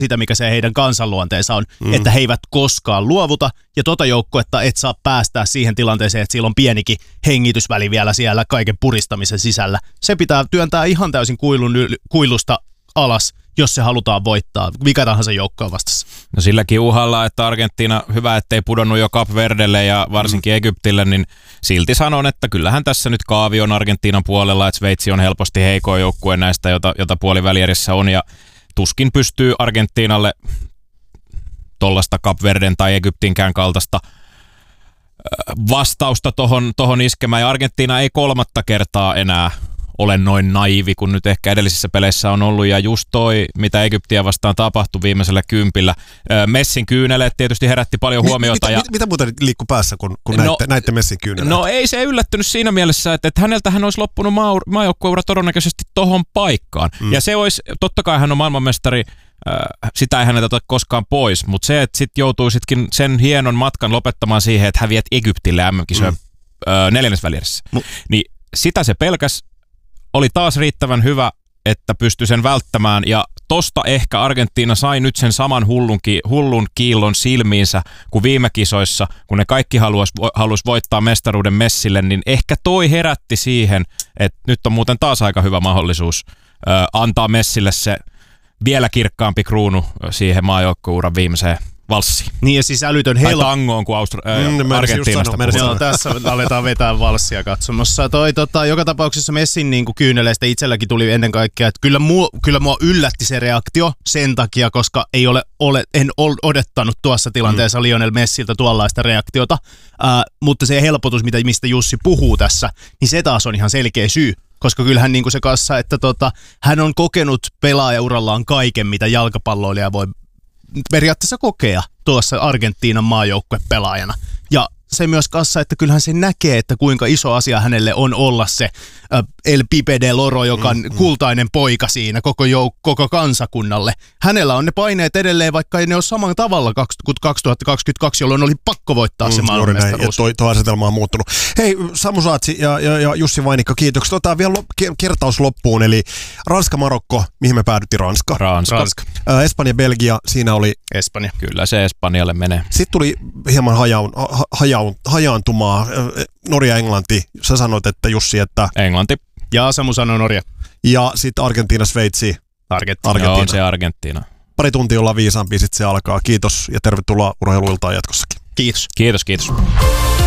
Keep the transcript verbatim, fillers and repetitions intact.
sitä, mikä se heidän kansanluonteensa on, mm. että he eivät koskaan luovuta, ja tota joukkuetta et saa päästää siihen tilanteeseen, että sillä on pienikin hengitysväli vielä siellä kaiken puristamisen sisällä. Se pitää työntää ihan täysin kuilun, kuilusta alas, jos se halutaan voittaa, mikä tahansa joukko on vastassa. No silläkin uhalla, että Argentiina, hyvä ettei pudonnut jo Cap Verdelle ja varsinkin mm. Egyptille, niin silti sanon, että kyllähän tässä nyt kaavi on Argentiinan puolella, että Sveitsi on helposti heikoin joukkue näistä, jota, jota puolivälierissä on, ja tuskin pystyy Argentiinalle tollaista Cap Verden tai Egyptinkään kaltaista vastausta tohon, tohon iskemään, ja Argentiina ei kolmatta kertaa enää ole noin naivi, kun nyt ehkä edellisissä peleissä on ollut, ja just toi, mitä Egyptiä vastaan tapahtui viimeisellä kympillä. Messin kyyneleet tietysti herätti paljon huomiota. Mitä, ja... mitä, mitä muuta liikkuu päässä, kun, kun no, näitte, näitte Messin kyyneleet? No ei se yllättynyt siinä mielessä, että, että häneltä hän olisi loppunut maa, maajoukkueura todennäköisesti tohon paikkaan. Mm. Ja se olisi, totta kai hän on maailmanmestari, äh, sitä ei häneltä ole koskaan pois, mutta se, että sitten joutuisitkin sen hienon matkan lopettamaan siihen, että häviät Egyptille M M-kisoja mm. äh, neljännesvälierissä, mm. niin sitä se pelkäs. Oli taas riittävän hyvä, että pystyi sen välttämään, ja tosta ehkä Argentiina sai nyt sen saman hullun, hullun kiillon silmiinsä kuin viime kisoissa, kun ne kaikki haluaisi haluais voittaa mestaruuden Messille, niin ehkä toi herätti siihen, että nyt on muuten taas aika hyvä mahdollisuus ö, antaa Messille se vielä kirkkaampi kruunu siihen maajoukkueuran viimeiseen valssiin. Niin ja siis älytön helppo. Tai tangoon kuin Austra- äh, mm, Argentiinasta. Joo, tässä aletaan vetää valssia katsomassa. Toi, tota, joka tapauksessa Messin niin kuin kyyneleistä itselläkin tuli ennen kaikkea, että kyllä mua, kyllä mua yllätti se reaktio sen takia, koska ei ole, ole, en ole odottanut tuossa tilanteessa mm. Lionel Messiltä tuollaista reaktiota, äh, mutta se helpotus, mitä, mistä Jussi puhuu tässä, niin se taas on ihan selkeä syy. Koska kyllähän niin kuin se kassa, että tota, hän on kokenut pelaajaurallaan kaiken, mitä jalkapalloilija voi periaatteessa kokea tuossa Argentiinan maajoukkuepelaajana. Ja se myös kassa, että kyllähän se näkee, että kuinka iso asia hänelle on olla se äh, El Pipe de Loro, joka on mm, mm. kultainen poika siinä koko, jouk- koko kansakunnalle. Hänellä on ne paineet edelleen, vaikka ei ne ole samalla tavalla kuin kaksituhattakaksikymmentäkaksi, jolloin oli pakko voittaa mm, se maailmanmestaruus. Tuo toi asetelma on muuttunut. Hei, Samu Saatsi ja, ja, ja Jussi Vainikka, kiitoksia. Otetaan vielä lop- kertaus loppuun, eli Ranska-Marokko, mihin me päädyttiin? Ranska. Ranska. Ranska. Äh, Espanja-Belgia, siinä oli Espanja. Kyllä se Espanjalle menee. Sitten tuli hieman hajaun, ha, hajaun, hajaantumaa. Norja-Englanti. Sä sanoit, että Jussi, että... Englanti. Ja Samu sanoi Norja. Ja sitten Argentiina-Sveitsi. Argentiina. Argentiina. Joo, se Argentiina. Pari tuntia ollaan viisaampi, sitten se alkaa. Kiitos ja tervetuloa Urheiluiltaan jatkossakin. Kiitos. Kiitos, kiitos.